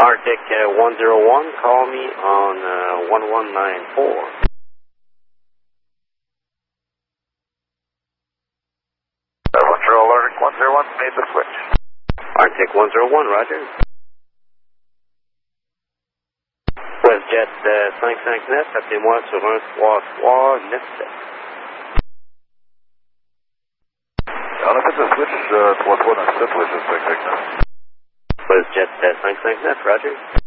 Arctic 101, call me on 1194. Control Arctic 101, made the switch. Arctic 101, roger. WestJet 559, appelez-moi sur 13397. On a fait the switch 3397, WestJet 559. WestJet 559, roger.